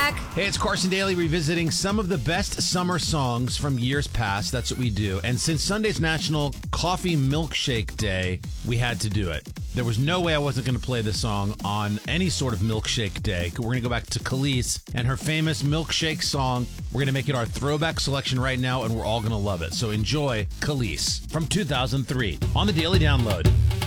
back. Hey, it's Carson Daly revisiting some of the best summer songs from years past. That's what we do. And since Sunday's National Coffee Milkshake Day, we had to do it. There was no way I wasn't going to play this song on any sort of milkshake day. We're going to go back to Khalees and her famous milkshake song. We're going to make it our throwback selection right now, and we're all going to love it. So enjoy Khalees from 2003 on the Daily Download.